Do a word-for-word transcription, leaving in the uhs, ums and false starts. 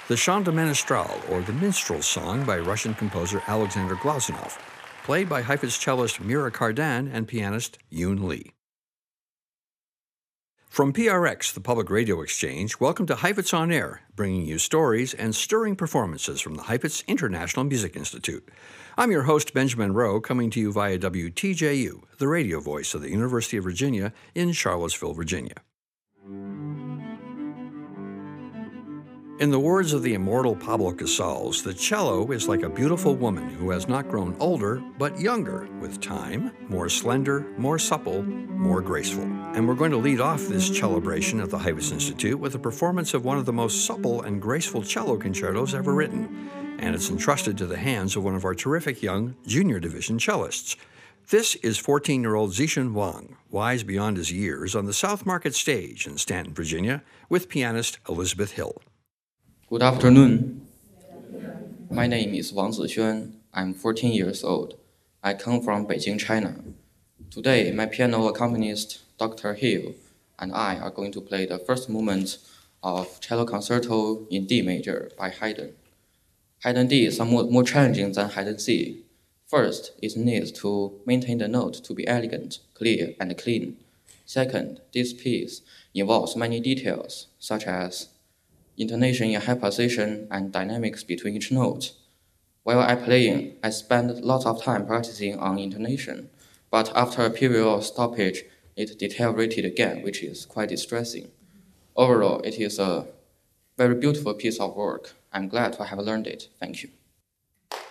the Chant de Ménestrel, or the Minstrel Song by Russian composer Alexander Glazunov, played by Heifetz cellist Mira Cardan and pianist Yoon Lee. From P R X, the Public Radio Exchange, welcome to Heifetz on Air, bringing you stories and stirring performances from the Heifetz International Music Institute. I'm your host, Benjamin Rowe, coming to you via W T J U, the radio voice of the University of Virginia in Charlottesville, Virginia. In the words of the immortal Pablo Casals, the cello is like a beautiful woman who has not grown older, but younger, with time, more slender, more supple, more graceful. And we're going to lead off this celebration at the Heifetz Institute with a performance of one of the most supple and graceful cello concertos ever written. And it's entrusted to the hands of one of our terrific young junior division cellists. This is fourteen-year-old Zixun Wang, wise beyond his years, on the South Market stage in Stanton, Virginia, with pianist Elizabeth Hill. Good afternoon. My name is Wang Zixuan. I'm fourteen years old. I come from Beijing, China. Today, my piano accompanist, Doctor Hill, and I are going to play the first movement of Cello Concerto in D major by Haydn. Haydn D is somewhat more challenging than Haydn C. First, it needs to maintain the note to be elegant, clear, and clean. Second, this piece involves many details, such as intonation in high position and dynamics between each note. While I playing, I spend lots of time practicing on intonation, but after a period of stoppage, it deteriorated again, which is quite distressing. Overall, it is a very beautiful piece of work. I'm glad to have learned it. Thank you.